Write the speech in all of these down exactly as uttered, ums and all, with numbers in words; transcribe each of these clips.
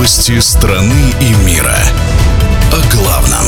Новости страны и мира. О главном.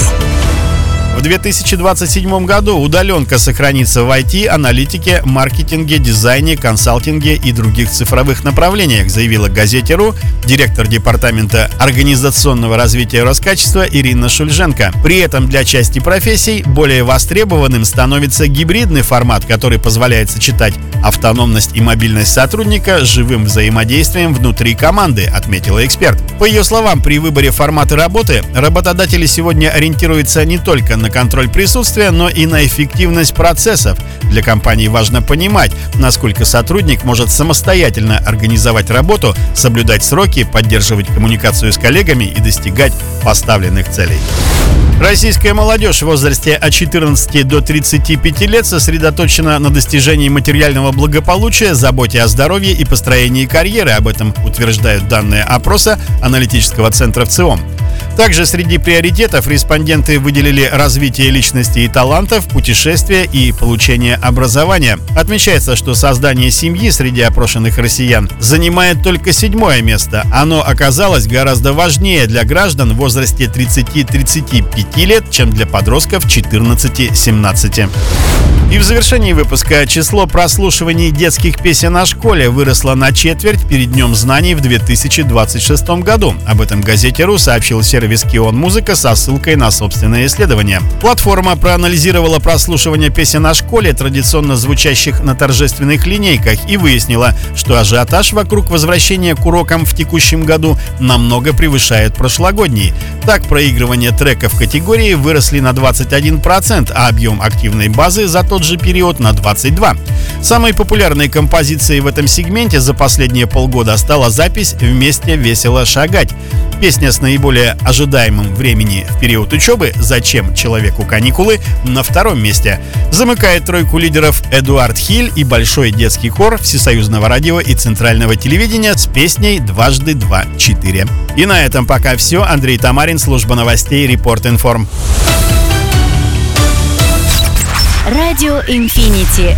В две тысячи двадцать седьмом году удаленка сохранится в ай ти, аналитике, маркетинге, дизайне, консалтинге и других цифровых направлениях, заявила газете РУ директор департамента организационного развития Роскачества Ирина Шульженко. При этом для части профессий более востребованным становится гибридный формат, который позволяет сочетать автономность и мобильность сотрудника с живым взаимодействием внутри команды, отметила эксперт. По ее словам, при выборе формата работы работодатели сегодня ориентируются не только на контроль присутствия, но и на эффективность процессов. Для компании важно понимать, насколько сотрудник может самостоятельно организовать работу, соблюдать сроки, поддерживать коммуникацию с коллегами и достигать поставленных целей. Российская молодежь в возрасте от четырнадцати до тридцати пяти лет сосредоточена на достижении материального благополучия, заботе о здоровье и построении карьеры. Об этом утверждают данные опроса аналитического центра ВЦИОМ. Также среди приоритетов респонденты выделили развитие личности и талантов, путешествия и получение образования. Отмечается, что создание семьи среди опрошенных россиян занимает только седьмое место. Оно оказалось гораздо важнее для граждан в возрасте тридцати-тридцати пяти лет, чем для подростков четырнадцати-семнадцати. И в завершении выпуска число прослушиваний детских песен о школе выросло на четверть перед Днем знаний в две тысячи двадцать шестом году. Об этом газете РУ сообщил сервис Кион Музыка со ссылкой на собственное исследование. Платформа проанализировала прослушивание песен о школе, традиционно звучащих на торжественных линейках, и выяснила, что ажиотаж вокруг возвращения к урокам в текущем году намного превышает прошлогодний. Так, проигрывание треков в категории выросли на двадцать один процент, а объем активной базы за тот же период на двадцать два процента. Самой популярной композицией в этом сегменте за последние полгода стала запись «Вместе весело шагать». Песня с наиболее ожидаемым времени в период учебы «Зачем человеку каникулы» на втором месте. Замыкает тройку лидеров Эдуард Хиль и большой детский хор Всесоюзного радио и Центрального телевидения с песней «Дважды два четыре». И на этом пока все. Андрей Тамарин, служба новостей Репорт Информ. Радио Инфинити.